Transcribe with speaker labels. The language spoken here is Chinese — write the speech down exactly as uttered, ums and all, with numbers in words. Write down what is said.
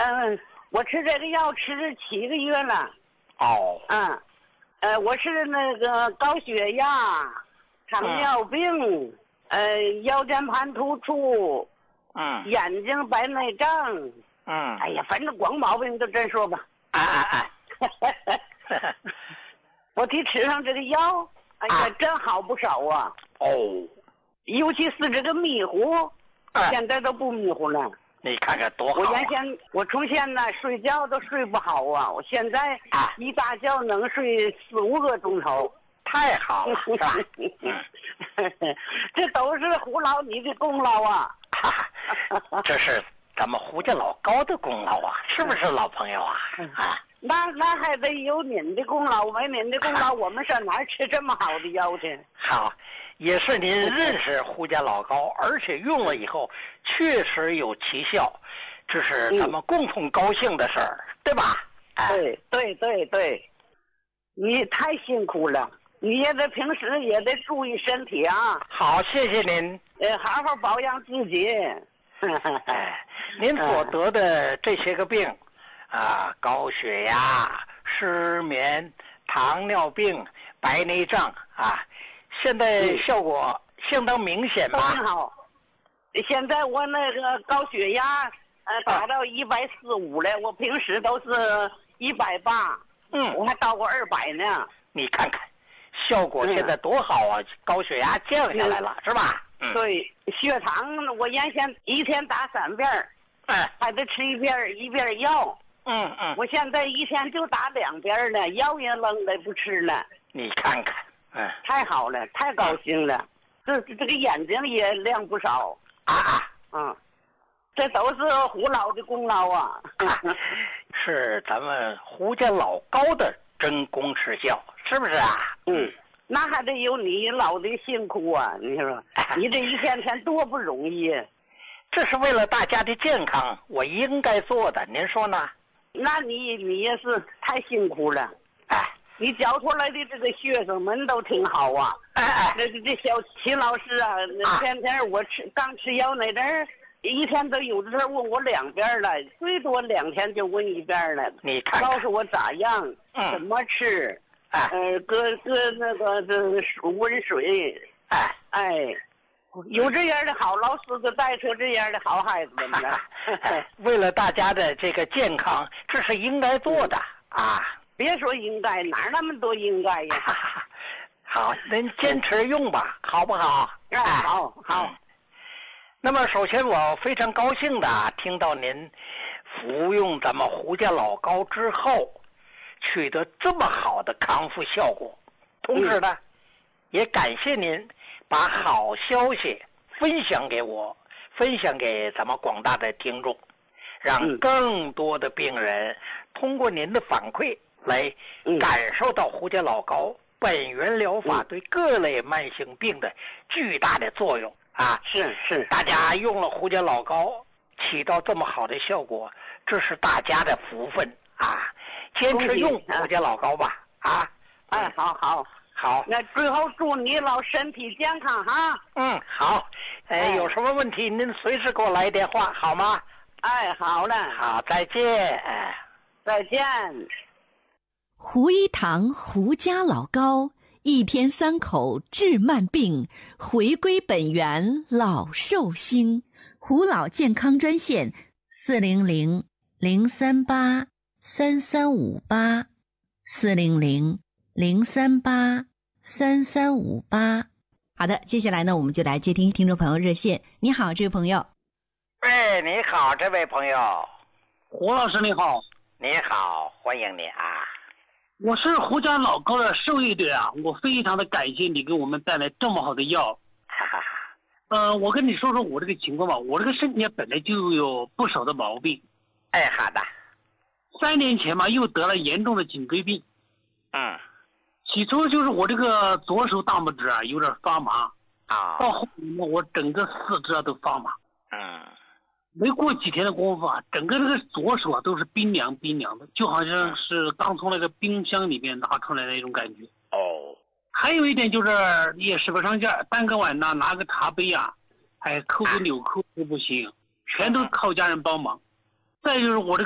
Speaker 1: 嗯，我吃这个药吃了七个月了。
Speaker 2: 哦。
Speaker 1: 嗯，呃，我是那个高血压、糖尿病，嗯、呃，腰间盘突出，
Speaker 2: 嗯，
Speaker 1: 眼睛白内障。
Speaker 2: 嗯，
Speaker 1: 哎呀，反正光毛病就这说吧。
Speaker 2: 哎哎
Speaker 1: 哎，我替吃上这个药，哎呀，啊、真好不少啊。
Speaker 2: 哦，
Speaker 1: 尤其是这个迷糊，
Speaker 2: 哎、
Speaker 1: 现在都不迷糊了。
Speaker 2: 你看看多好、啊！
Speaker 1: 我原先我从前呢睡觉都睡不好啊，我现在
Speaker 2: 啊
Speaker 1: 一大觉能睡四五个钟头，
Speaker 2: 太好了，是吧？
Speaker 1: 嗯，这都是胡老你的功劳啊！
Speaker 2: 啊这是咱们胡家老高的功劳啊，是不是老朋友啊？啊，
Speaker 1: 那那还得有您的功劳，没您的功劳，我们上哪儿吃这么好的药去？
Speaker 2: 好，也是您认识胡家老高，而且用了以后确实有奇效，这是咱们共同高兴的事儿，嗯、对吧？
Speaker 1: 哎、对对对对，你太辛苦了，你也得平时也得注意身体啊。
Speaker 2: 好，谢谢您。
Speaker 1: 呃，好好保养自己。
Speaker 2: 哎，您所得的这些个病，啊，高血压、失眠、糖尿病、白内障啊，现在效果相当明显吧？
Speaker 1: 都挺好。现在我那个高血压，呃，达到一百四五了，我平时都是一百八，
Speaker 2: 嗯，
Speaker 1: 我还到过二百呢。
Speaker 2: 你看看，效果现在多好啊！嗯、高血压降下来了，是吧？
Speaker 1: 嗯、对，血糖我原先一天打三遍，
Speaker 2: 哎，
Speaker 1: 还得吃一遍一遍药。
Speaker 2: 嗯嗯，
Speaker 1: 我现在一天就打两遍了，药也扔了不吃了。
Speaker 2: 你看看，嗯，
Speaker 1: 太好了，太高兴了，这这个眼睛也亮不少
Speaker 2: 啊啊，
Speaker 1: 嗯，这都是胡老的功劳啊，
Speaker 2: 啊是咱们胡家老高的真功实效，是不是啊？
Speaker 1: 嗯，那还得有你老的辛苦啊，你说，你这一天天多不容易。
Speaker 2: 这是为了大家的健康，我应该做的，您说呢？
Speaker 1: 那你你也是太辛苦了，
Speaker 2: 哎，
Speaker 1: 你教出来的这个学生们都挺好啊，
Speaker 2: 哎哎，
Speaker 1: 那这小齐老师啊，那天天我吃、啊、刚吃药那阵儿，一天都有的时候问我两遍了，最多两天就问一遍了。
Speaker 2: 你看看，
Speaker 1: 告诉我咋样，
Speaker 2: 嗯、
Speaker 1: 怎么吃，
Speaker 2: 哎，
Speaker 1: 呃，搁搁那个这温水，
Speaker 2: 哎
Speaker 1: 哎。有这样的好老师，就带出这样的好孩子们了。
Speaker 2: 为了大家的这个健康，这是应该做的啊！
Speaker 1: 别说应该，哪那么多应该呀？
Speaker 2: 好，您坚持用吧，好不好？
Speaker 1: 哎，好好、嗯。
Speaker 2: 那么，首先我非常高兴的听到您服用咱们胡家老高之后，取得这么好的康复效果。同时呢，嗯、也感谢您。把好消息分享给我，分享给咱们广大的听众，让更多的病人通过您的反馈来感受到胡家老高本源疗法对各类慢性病的巨大的作用啊！
Speaker 1: 是是，
Speaker 2: 大家用了胡家老高起到这么好的效果，这是大家的福分啊！坚持用胡家老高吧啊！
Speaker 1: 哎，好好。
Speaker 2: 好，
Speaker 1: 那最后祝你老身体健康哈。
Speaker 2: 嗯，好，哎，哎有什么问题您随时给我来电话，好吗？
Speaker 1: 哎，好了，
Speaker 2: 好，再见，
Speaker 1: 再见。
Speaker 3: 胡一堂胡家老高，一天三口治慢病，回归本源老寿星。胡老健康专线：四零零零三八三三五八，四零零零三八三三五八。好的，接下来呢，我们就来接听听众朋友热线。你好，这位朋友。
Speaker 2: 哎，你好，这位朋友。
Speaker 4: 胡老师你好。
Speaker 2: 你好，欢迎你啊。
Speaker 4: 我是胡家老高的受益者啊，我非常的感谢你给我们带来这么好的药。
Speaker 2: 哈哈哈。
Speaker 4: 呃，我跟你说说我这个情况吧，我这个身体本来就有不少的毛病。
Speaker 2: 哎，好的。
Speaker 4: 三年前嘛，又得了严重的颈椎病。
Speaker 2: 嗯。
Speaker 4: 起初就是我这个左手大拇指啊有点发麻
Speaker 2: 啊，
Speaker 4: 到后面呢我整个四肢啊都发麻。
Speaker 2: 嗯，
Speaker 4: 没过几天的功夫啊，整个这个左手啊都是冰凉冰凉的，就好像是刚从那个冰箱里面拿出来的那种感觉。
Speaker 2: 哦，
Speaker 4: 还有一点就是也使不上劲儿，搬个碗呐，拿个茶杯啊，哎，扣个纽扣都不行，全都靠家人帮忙。再就是我这